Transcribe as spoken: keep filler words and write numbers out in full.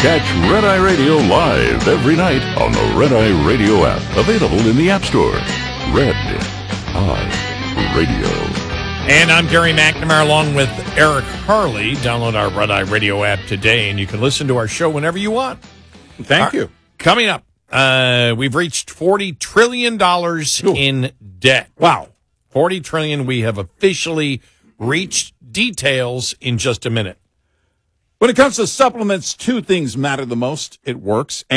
Catch Red Eye Radio live every night on the Red Eye Radio app, available in the App Store. Red Eye Radio. And I'm Gary McNamara along with Eric Harley. Download our Red Eye Radio app today, and you can listen to our show whenever you want. Thank our, you. Coming up, uh, we've reached forty trillion dollars Ooh. in debt. Wow. forty trillion dollars. We have officially reached. Details in just a minute. When it comes to supplements, two things matter the most. It works.